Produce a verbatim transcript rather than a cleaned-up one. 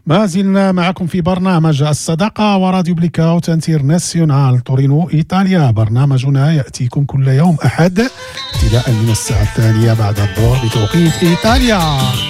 ما زلنا معكم في برنامج الصداقة وراديو بليكاوت انترناسيونال تورينو إيطاليا. برنامجنا يأتيكم كل يوم أحد ابتداء من الساعة الثانية بعد الظهر بتوقيت إيطاليا.